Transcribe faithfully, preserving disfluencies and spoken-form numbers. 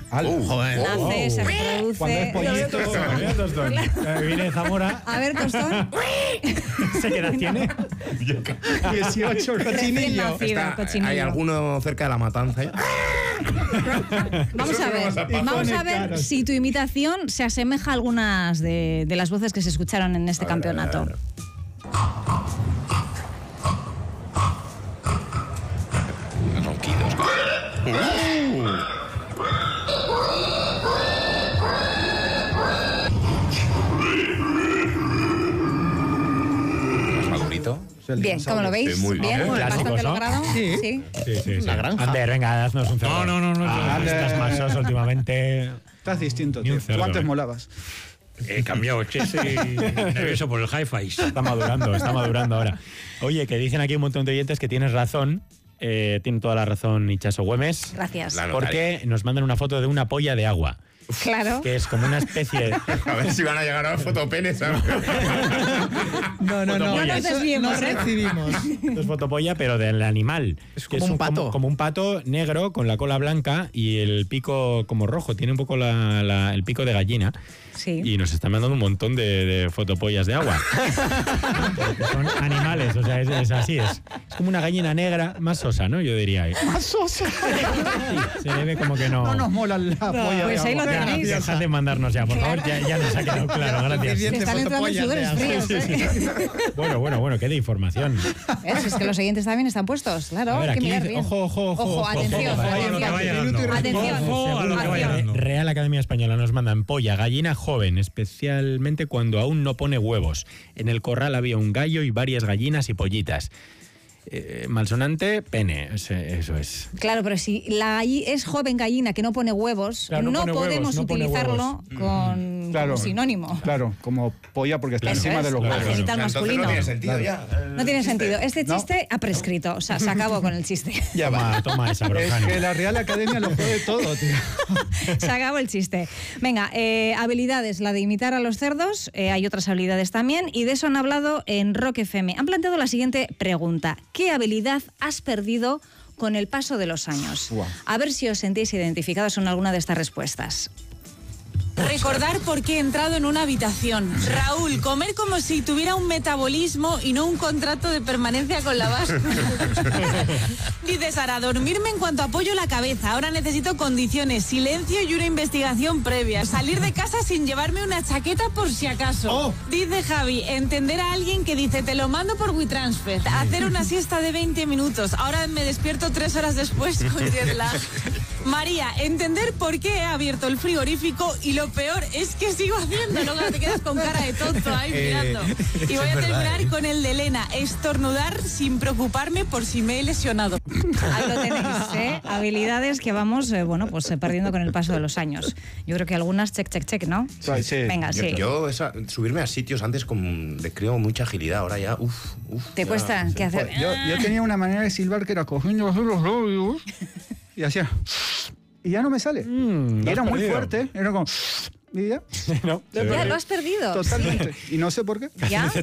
Uh, Joder. Nace, oh. se reproduce. Cuando es pollito, Mira, Tostón. Eh, Viene de Zamora. A ver, Tostón. ¿Sé qué edad tiene? dieciocho, el Recién cochinillo. nacido, Está- cochinillo. hay alguno cerca de la matanza. ¿eh? Vamos Eso a no ver, vas a pasar. vamos a Pone ver caras. si tu imitación se asemeja a algunas de, de las voces que se escucharon en este A ver, campeonato. a ver, a ver. Ronquidos. Uh. ¿Más madurito? Bien, ¿cómo lo veis? Sí, muy bien. Bien, Clásicos, bastante ¿no? logrado. Sí. Sí. Sí, sí, sí. La granja. Ander, venga, haznos un cerdo. No, no, no, no. Ah, Ander. estás más soso últimamente. Estás distinto, Ni un tío. cerdo, Tú antes eh. molabas. He cambiado, es que estoy nervioso por el hi-fi. Está madurando, está madurando ahora. Oye, que dicen aquí un montón de oyentes que tienes razón. Eh, tiene toda la razón Ichaso Güemes. Gracias. Claro. Porque nos mandan una foto de una polla de agua. Claro. Que es como una especie de... A ver si van a llegar a los fotopenes, ¿sabes? No, no, no. No nos Eso desviemos, no ¿eh? recibimos. Es fotopolla, pero del animal. Es Que como un pato. Como, un pato negro con la cola blanca y el pico como rojo. Tiene un poco la- la- el pico de gallina. Sí. Y nos están mandando un montón de, de fotopollas de agua. Porque son animales, o sea, es, es así. Es, es como una gallina negra, más sosa, ¿no? Yo diría. Más sosa. Sí, se le ve como que no... No nos mola la polla pues de ahí lo agua. Ya, tenéis. dejad de mandarnos ya, por favor, ya, ya nos ha quedado claro, gracias. Te están entrando fotopollas sudores de fríos, agua. ¿eh? Bueno, bueno, bueno, qué de información. ¿Ves? Es que los oyentes también están puestos, claro. A ver, hay que aquí mirar dice- bien. ojo, ojo, ojo, ojo, atención, ojo, ojo, a lo que vaya atención. dando. Atención. Ojo a lo que vaya Atención. dando. Real Academia Española nos mandan polla, gallina joven, especialmente cuando aún no pone huevos. En el corral había un gallo y varias gallinas y pollitas. Eh, malsonante, pene, ese- eso es. Claro, pero si la galli- es joven gallina que no pone huevos, Claro, no no, pone huevos, podemos no pone utilizarlo con, Claro. como sinónimo. Claro, como polla porque está Eso encima es, de los el huevos. genital Entonces masculino. no tiene sentido ya. No tiene sentido. Este No. chiste ha prescrito, o sea, se acabó con el chiste. Ya Toma, va. toma esa, Es Brojani. que la Real Academia lo puede todo, tío. Se acabó el chiste. Venga, eh, habilidades, la de imitar a los cerdos, eh, hay otras habilidades también, y de eso han hablado en Rock F M. Han planteado la siguiente pregunta. ¿Qué habilidad has perdido con el paso de los años? Guau. A ver si os sentís identificados con alguna de estas respuestas. Recordar por qué he entrado en una habitación. Raúl, comer como si tuviera un metabolismo y no un contrato de permanencia con la báscula. Dice Sara, dormirme en cuanto apoyo la cabeza. Ahora necesito condiciones, silencio y una investigación previa. Salir de casa sin llevarme una chaqueta por si acaso. Oh. Dice Javi, entender a alguien que dice, te lo mando por WeTransfer. Hacer una siesta de veinte minutos. Ahora me despierto tres horas después con jet lag. María, entender por qué he abierto el frigorífico y lo peor es que sigo haciéndolo, que te quedas con cara de tonto ahí mirando. Y voy a terminar con el de Elena, estornudar sin preocuparme por si me he lesionado. Ahí lo tenéis, ¿eh? Habilidades que vamos, eh, bueno, pues eh, perdiendo con el paso de los años. Yo creo que algunas check, check, check, ¿no? Sí, sí. Venga, Yo, sí. yo esa- subirme a sitios antes con, de creo mucha agilidad, ahora ya, uff, uff. ¿Te cuesta? ¿Qué hacer? Yo, yo tenía una manera de silbar que era cogiendo los labios y hacía... Y ya no me sale. Mm, y lo era has muy perdido. fuerte. Era como... Y ya. ¿No? Ya lo has perdido. Totalmente. Y no sé por qué. ¿Ya?